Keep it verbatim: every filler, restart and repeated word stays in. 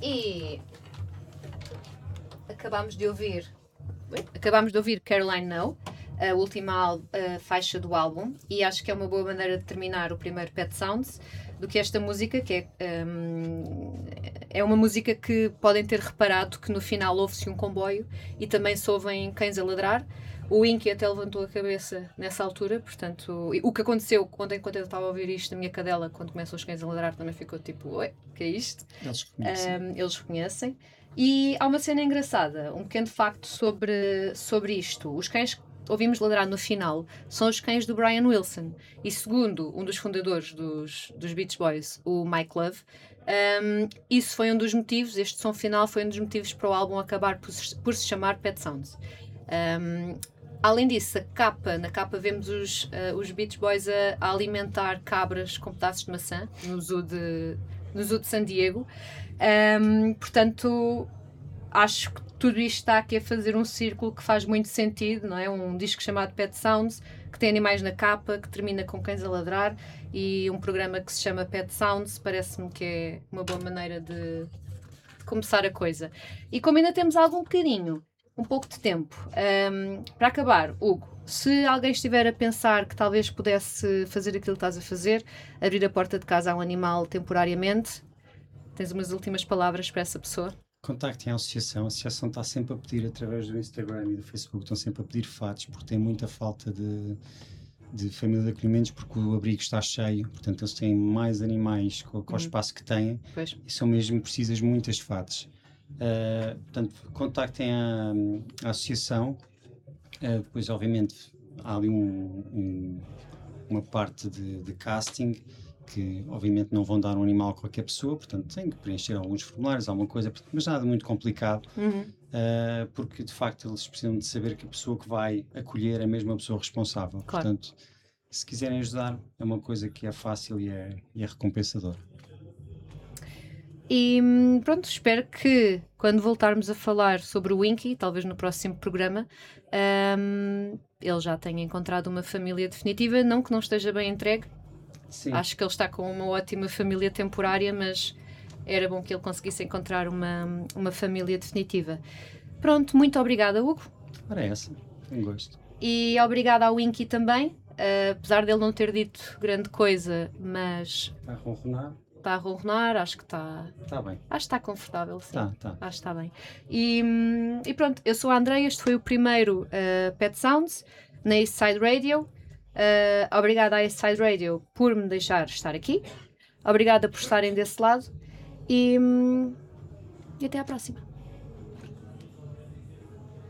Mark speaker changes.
Speaker 1: E acabámos de ouvir acabámos de ouvir Caroline No, a última uh, faixa do álbum, e acho que é uma boa maneira de terminar o primeiro Pet Sounds do que esta música, que é, um, é uma música que podem ter reparado que no final ouve-se um comboio e também se ouvem cães a ladrar. O Inky até levantou a cabeça nessa altura, portanto, o que aconteceu ontem enquanto eu estava a ouvir isto, a minha cadela, quando começam os cães a ladrar, também ficou tipo, oi, o que é isto?
Speaker 2: Eles reconhecem.
Speaker 1: Um, eles reconhecem. E há uma cena engraçada, um pequeno facto sobre, sobre isto. Os cães que ouvimos ladrar no final são os cães do Brian Wilson. E segundo um dos fundadores dos, dos Beach Boys, o Mike Love, um, isso foi um dos motivos, este som final foi um dos motivos para o álbum acabar por, por se chamar Pet Sounds. Um, além disso, a capa, na capa vemos os, uh, os Beach Boys a, a alimentar cabras com pedaços de maçã no zoo de, no zoo de San Diego. Um, portanto, acho que tudo isto está aqui a fazer um círculo que faz muito sentido, não é? Um disco chamado Pet Sounds, que tem animais na capa, que termina com cães a ladrar, e um programa que se chama Pet Sounds, parece-me que é uma boa maneira de começar a coisa. E como ainda temos algum bocadinho, um pouco de tempo, um, para acabar, Hugo, se alguém estiver a pensar que talvez pudesse fazer aquilo que estás a fazer, abrir a porta de casa a um animal temporariamente, tens umas últimas palavras para essa pessoa?
Speaker 2: Contactem a associação. A associação está sempre a pedir, através do Instagram e do Facebook, estão sempre a pedir fatos, porque tem muita falta de, de família de acolhimentos, porque o abrigo está cheio, portanto eles têm mais animais com, com hum. o espaço que têm,
Speaker 1: pois.
Speaker 2: E são mesmo precisas muitas fatos. Uh, portanto, contactem a, a associação. Uh, depois, obviamente, há ali um, um, uma parte de, de casting, que obviamente não vão dar um animal a qualquer pessoa, portanto têm que preencher alguns formulários, alguma coisa, mas nada muito complicado,
Speaker 1: uhum.
Speaker 2: uh, porque de facto eles precisam de saber que a pessoa que vai acolher é mesmo a pessoa responsável.
Speaker 1: Claro.
Speaker 2: Portanto, se quiserem ajudar, é uma coisa que é fácil e é, e é recompensador.
Speaker 1: E pronto, espero que quando voltarmos a falar sobre o Inky, talvez no próximo programa, um, ele já tenha encontrado uma família definitiva, não que não esteja bem entregue.
Speaker 2: Sim.
Speaker 1: Acho que ele está com uma ótima família temporária, mas era bom que ele conseguisse encontrar uma, uma família definitiva. Pronto, muito obrigada, Hugo.
Speaker 2: Ora, é essa, um gosto.
Speaker 1: E obrigada ao Inky também, uh, apesar dele não ter dito grande coisa, mas...
Speaker 2: Está a ronronar?
Speaker 1: Está a ronronar, acho que está...
Speaker 2: Está bem.
Speaker 1: Acho que está confortável, sim.
Speaker 2: Está, está.
Speaker 1: Acho que está bem. E, e pronto, eu sou a Andreia, este foi o primeiro uh, Pet Sounds na East Side Radio. Uh, obrigada à East Side Radio por me deixar estar aqui. Obrigada por estarem desse lado. E, e até à próxima.